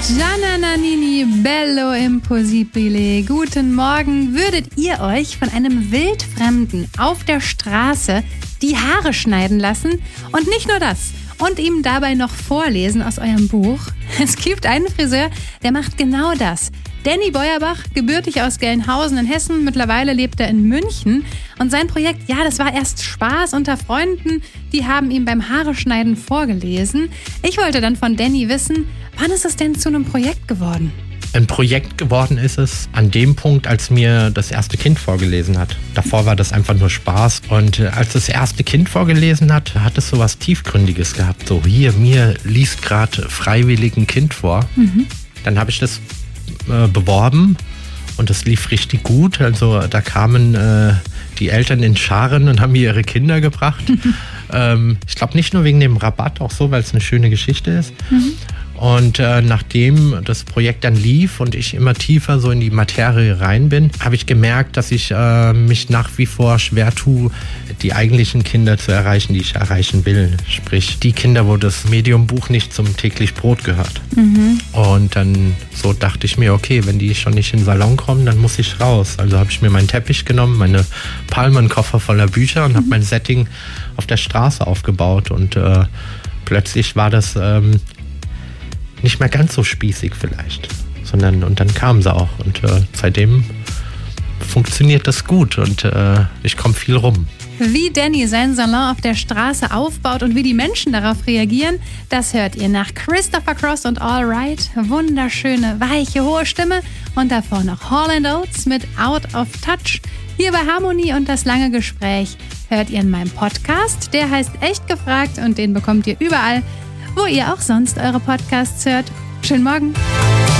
Gianna Nannini, bello impossibile. Guten Morgen. Würdet ihr euch von einem Wildfremden auf der Straße die Haare schneiden lassen? Und nicht nur das. Und ihm dabei noch vorlesen aus eurem Buch? Es gibt einen Friseur, der macht genau das. Danny Beuerbach, gebürtig aus Gelnhausen in Hessen, mittlerweile lebt er in München. Und sein Projekt, das war erst Spaß unter Freunden, die haben ihm beim Haareschneiden vorgelesen. Ich wollte dann von Danny wissen, wann ist es denn zu einem Projekt geworden? Ein Projekt geworden ist es an dem Punkt, als mir das erste Kind vorgelesen hat. Davor war das einfach nur Spaß. Und als das erste Kind vorgelesen hat, hat es so was Tiefgründiges gehabt. So, hier, mir liest gerade freiwillig ein Kind vor. Dann habe ich das beworben und das lief richtig gut. Also da kamen die Eltern in Scharen und haben mir ihre Kinder gebracht. Ich glaube nicht nur wegen dem Rabatt, auch so, weil es eine schöne Geschichte ist. Und nachdem das Projekt dann lief und ich immer tiefer so in die Materie rein bin, habe ich gemerkt, dass ich mich nach wie vor schwer tue, die eigentlichen Kinder zu erreichen, die ich erreichen will. Sprich, die Kinder, wo das Medium-Buch nicht zum täglich Brot gehört. Und dann so dachte ich mir, okay, wenn die schon nicht in den Salon kommen, dann muss ich raus. Also habe ich mir meinen Teppich genommen, meine Palmenkoffer voller Bücher und habe mein Setting auf der Straße aufgebaut. Und plötzlich war das nicht mehr ganz so spießig vielleicht, und dann kamen sie auch und seitdem funktioniert das gut und ich komme viel rum. Wie Danny seinen Salon auf der Straße aufbaut und wie die Menschen darauf reagieren, das hört ihr nach Christopher Cross und All Right. Wunderschöne, weiche, hohe Stimme und davor noch Hall & Oates mit Out of Touch. Hier bei Harmonie und das lange Gespräch hört ihr in meinem Podcast. Der heißt Echt gefragt und den bekommt ihr überall, wo ihr auch sonst eure Podcasts hört. Schönen Morgen.